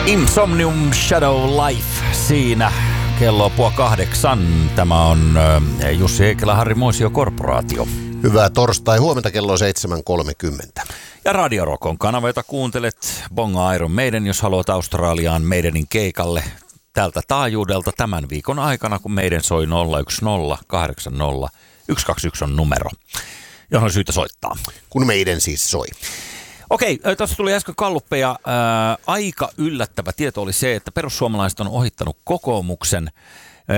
Insomnium Shadow Life siinä kello 7:30. Tämä on Jussi Heikelä, Harri Moisio Korporaatio. Hyvää torstai huomenta kello 7.30. Ja Radio Rock on kanava, jota kuuntelet. Bonga Iron Maiden, jos haluat Australiaan Maidenin keikalle tältä taajuudelta tämän viikon aikana, kun meidän soi 010 80 121 on numero, johon on syytä soittaa. Kun meidän siis soi. Okei, tuossa tuli äsken galluppeja. Aika yllättävä tieto oli se, että perussuomalaiset on ohittanut kokoomuksen